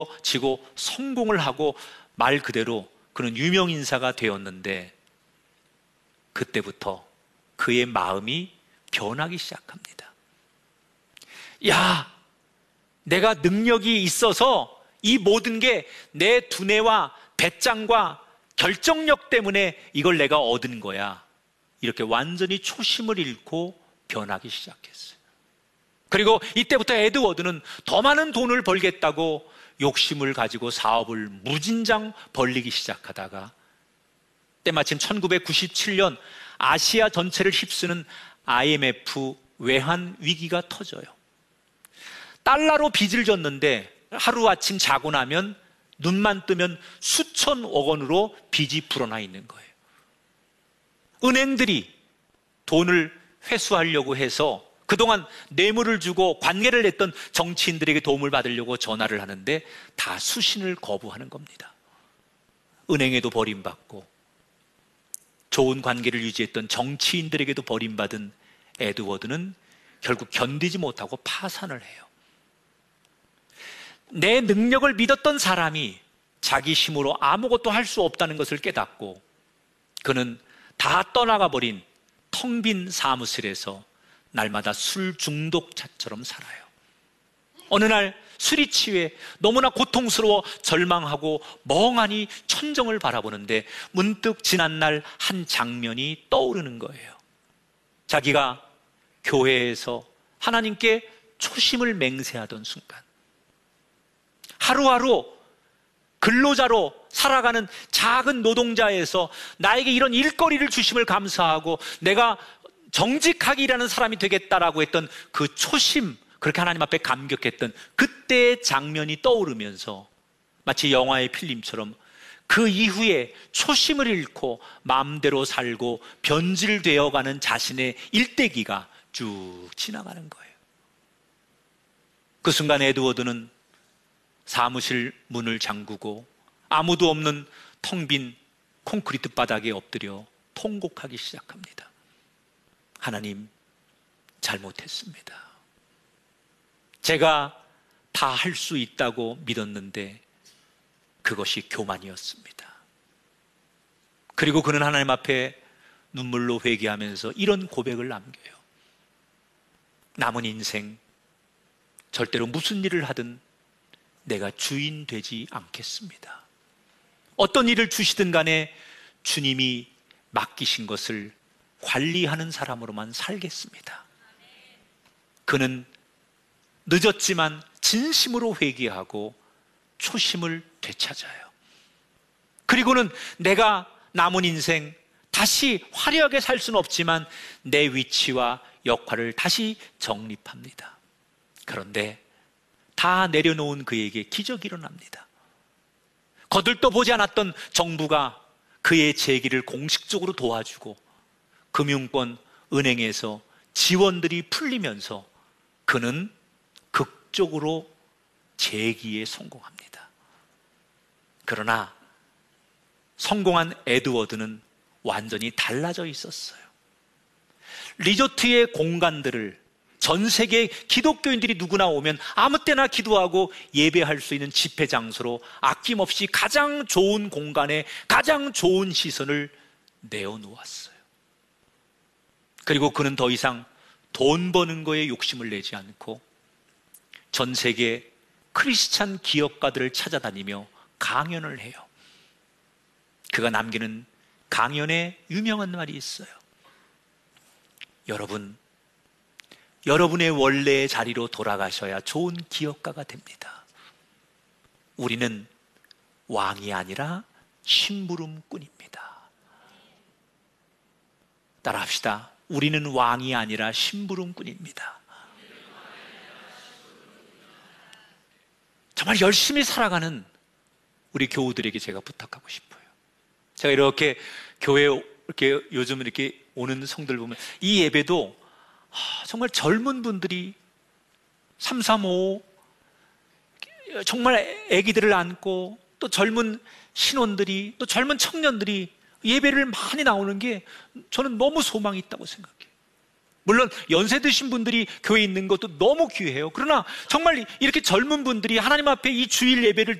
지고 성공을 하고 말 그대로 그는 유명인사가 되었는데, 그때부터 그의 마음이 변하기 시작합니다. 야, 내가 능력이 있어서 이 모든 게 내 두뇌와 배짱과 결정력 때문에 이걸 내가 얻은 거야. 이렇게 완전히 초심을 잃고 변하기 시작했어요. 그리고 이때부터 에드워드는 더 많은 돈을 벌겠다고 욕심을 가지고 사업을 무진장 벌리기 시작하다가 때마침 1997년 아시아 전체를 휩쓰는 IMF 외환 위기가 터져요. 달러로 빚을 졌는데 하루아침 자고 나면 눈만 뜨면 수천억 원으로 빚이 불어나 있는 거예요. 은행들이 돈을 회수하려고 해서 그동안 뇌물을 주고 관계를 냈던 정치인들에게 도움을 받으려고 전화를 하는데 다 수신을 거부하는 겁니다. 은행에도 버림받고 좋은 관계를 유지했던 정치인들에게도 버림받은 에드워드는 결국 견디지 못하고 파산을 해요. 내 능력을 믿었던 사람이 자기 힘으로 아무것도 할 수 없다는 것을 깨닫고 그는 다 떠나가 버린 텅 빈 사무실에서 날마다 술 중독자처럼 살아요. 어느 날 술이 취해 너무나 고통스러워 절망하고 멍하니 천정을 바라보는데 문득 지난날 한 장면이 떠오르는 거예요. 자기가 교회에서 하나님께 초심을 맹세하던 순간, 하루하루 근로자로 살아가는 작은 노동자에서 나에게 이런 일거리를 주심을 감사하고 내가 정직하게 일하는 사람이 되겠다라고 했던 그 초심, 그렇게 하나님 앞에 감격했던 그때의 장면이 떠오르면서 마치 영화의 필름처럼 그 이후에 초심을 잃고 마음대로 살고 변질되어가는 자신의 일대기가 쭉 지나가는 거예요. 그 순간 에드워드는 사무실 문을 잠그고 아무도 없는 텅 빈 콘크리트 바닥에 엎드려 통곡하기 시작합니다. 하나님, 잘못했습니다. 제가 다 할 수 있다고 믿었는데 그것이 교만이었습니다. 그리고 그는 하나님 앞에 눈물로 회개하면서 이런 고백을 남겨요. 남은 인생 절대로 무슨 일을 하든 내가 주인 되지 않겠습니다. 어떤 일을 주시든 간에 주님이 맡기신 것을 관리하는 사람으로만 살겠습니다. 그는 늦었지만 진심으로 회개하고 초심을 되찾아요. 그리고는 내가 남은 인생 다시 화려하게 살 수는 없지만 내 위치와 역할을 다시 정립합니다. 그런데 다 내려놓은 그에게 기적이 일어납니다. 거들떠 보지 않았던 정부가 그의 재기를 공식적으로 도와주고 금융권, 은행에서 지원들이 풀리면서 그는 극적으로 재기에 성공합니다. 그러나 성공한 에드워드는 완전히 달라져 있었어요. 리조트의 공간들을 전 세계 기독교인들이 누구나 오면 아무 때나 기도하고 예배할 수 있는 집회 장소로 아낌없이 가장 좋은 공간에 가장 좋은 시선을 내어놓았어요. 그리고 그는 더 이상 돈 버는 거에 욕심을 내지 않고 전 세계 크리스찬 기업가들을 찾아다니며 강연을 해요. 그가 남기는 강연에 유명한 말이 있어요. 여러분, 여러분의 원래의 자리로 돌아가셔야 좋은 기업가가 됩니다. 우리는 왕이 아니라 심부름꾼입니다. 따라합시다. 우리는 왕이 아니라 심부름꾼입니다. 정말 열심히 살아가는 우리 교우들에게 제가 부탁하고 싶어요. 제가 이렇게 교회에 이렇게 요즘 이렇게 오는 성들 보면 이 예배도 정말 젊은 분들이 335 정말 아기들을 안고 또 젊은 신혼들이 또 젊은 청년들이 예배를 많이 나오는 게 저는 너무 소망이 있다고 생각해요. 물론 연세 드신 분들이 교회에 있는 것도 너무 귀해요. 그러나 정말 이렇게 젊은 분들이 하나님 앞에 이 주일 예배를